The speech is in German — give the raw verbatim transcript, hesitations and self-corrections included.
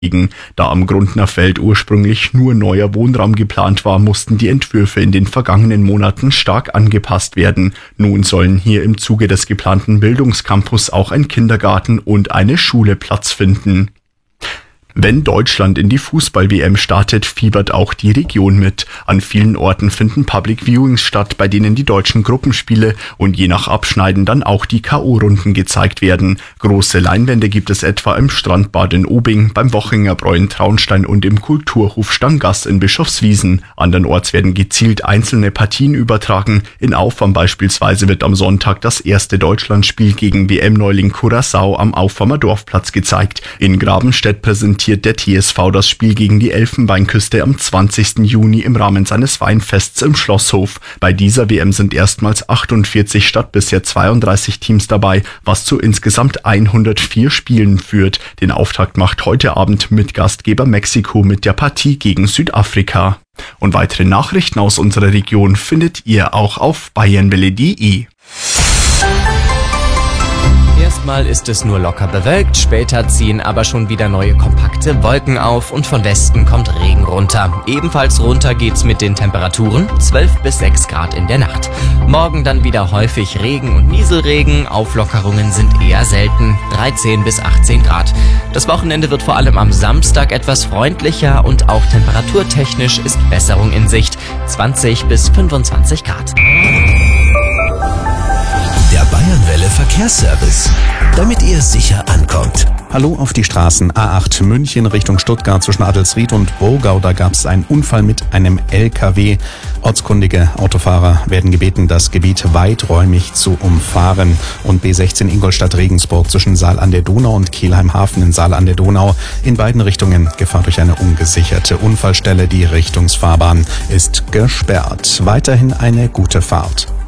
Da am Grundner Feld ursprünglich nur neuer Wohnraum geplant war, mussten die Entwürfe in den vergangenen Monaten stark angepasst werden. Nun sollen hier im Zuge des geplanten Bildungscampus auch ein Kindergarten und eine Schule Platz finden. Wenn Deutschland in die Fußball-W M startet, fiebert auch die Region mit. An vielen Orten finden Public Viewings statt, bei denen die deutschen Gruppenspiele und je nach Abschneiden dann auch die K O-Runden gezeigt werden. Große Leinwände gibt es etwa im Strandbad in Obing, beim Wochinger Bräu in Traunstein und im Kulturhof Stanggast in Bischofswiesen. Andernorts werden gezielt einzelne Partien übertragen. In Auffam beispielsweise wird am Sonntag das erste Deutschlandspiel gegen W M-Neuling Curaçao am Auffamer Dorfplatz gezeigt. In Grabenstedt präsentiert der T S V das Spiel gegen die Elfenbeinküste am zwanzigsten Juni im Rahmen seines Weinfests im Schlosshof. Bei dieser W M sind erstmals achtundvierzig statt bisher zweiunddreißig Teams dabei, was zu insgesamt hundertvier Spielen führt. Den Auftakt macht heute Abend mit Gastgeber Mexiko mit der Partie gegen Südafrika. Und weitere Nachrichten aus unserer Region findet ihr auch auf bayernwelle punkt de. Erstmal ist es nur locker bewölkt, später ziehen aber schon wieder neue kompakte Wolken auf und von Westen kommt Regen runter. Ebenfalls runter geht's mit den Temperaturen, zwölf bis sechs Grad in der Nacht. Morgen dann wieder häufig Regen und Nieselregen, Auflockerungen sind eher selten, dreizehn bis achtzehn Grad. Das Wochenende wird vor allem am Samstag etwas freundlicher und auch temperaturtechnisch ist Besserung in Sicht, zwanzig bis fünfundzwanzig Grad. Der Bayernwelle Verkehrsservice, damit ihr sicher ankommt. Hallo auf die Straßen A acht München Richtung Stuttgart zwischen Adelsried und Burgau. Da gab es einen Unfall mit einem L K W. Ortskundige Autofahrer werden gebeten, das Gebiet weiträumig zu umfahren. Und B sechzehn Ingolstadt-Regensburg zwischen Saal an der Donau und Kelheim-Hafen in Saal an der Donau. In beiden Richtungen Gefahr durch eine ungesicherte Unfallstelle. Die Richtungsfahrbahn ist gesperrt. Weiterhin eine gute Fahrt.